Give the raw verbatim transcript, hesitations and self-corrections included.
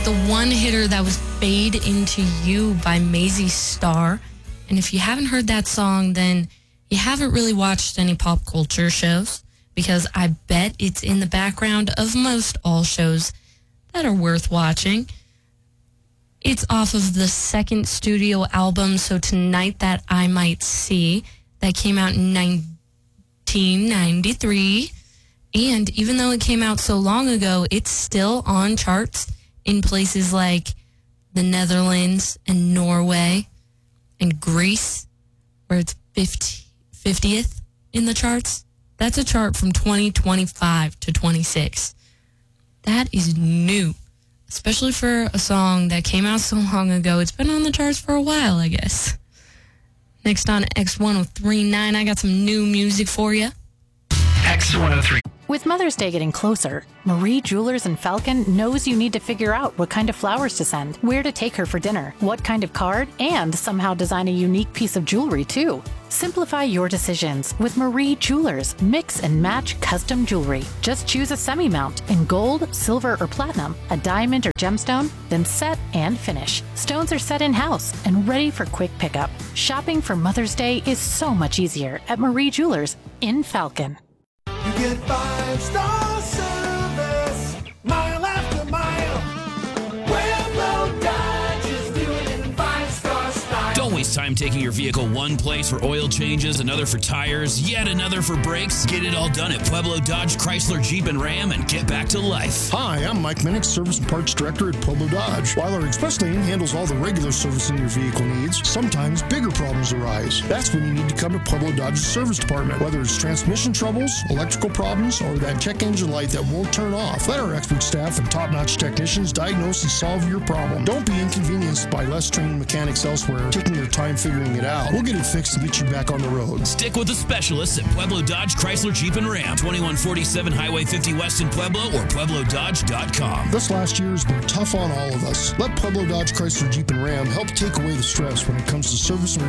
The one hitter that was Fade Into You by Maisie Starr. And if you haven't heard that song, then you haven't really watched any pop culture shows, because I bet it's in the background of most all shows that are worth watching. It's off of the second studio album, So Tonight That I Might See, that came out in nineteen ninety-three. And even though it came out so long ago, it's still on charts in places like the Netherlands and Norway and Greece, where it's fiftieth in the charts. That's a chart from twenty twenty-five to twenty-six. That is new, especially for a song that came out so long ago. It's been on the charts for a while, I guess. Next on X ten thirty-nine, I got some new music for you. X ten three. With Mother's Day getting closer, Marie Jewelers in Falcon knows you need to figure out what kind of flowers to send, where to take her for dinner, what kind of card, and somehow design a unique piece of jewelry too. Simplify your decisions with Marie Jewelers. Mix and match custom jewelry. Just choose a semi-mount in gold, silver, or platinum, a diamond or gemstone, then set and finish. Stones are set in-house and ready for quick pickup. Shopping for Mother's Day is so much easier at Marie Jewelers in Falcon. You get five-star service, mile after mile. Pueblo Dodge is doing it in five-star style. Don't waste time taking your vehicle one place for oil changes, another for tires, yet another for brakes. Get it all done at Pueblo Dodge, Chrysler, Jeep, and Ram, and get back to life. Hi, I'm Mike Minnick, Service and Parts Director at Pueblo Dodge. While our express lane handles all the regular servicing your vehicle needs, sometimes bigger problems arise. That's when you need to come to Pueblo Dodge's service department. Whether it's transmission troubles, electrical problems, or that check engine light that won't turn off, let our expert staff and top-notch technicians diagnose and solve your problem. Don't be inconvenienced by less trained mechanics elsewhere taking their time figuring it out. We'll get it fixed and get you back on the road. Stick with the specialists at Pueblo Dodge, Chrysler, Jeep, and Ram. twenty-one forty-seven Highway fifty West in Pueblo or Pueblo Dodge dot com. This last year has been tough on all of us. Let Pueblo Dodge, Chrysler, Jeep, and Ram help take away the stress when it comes to service and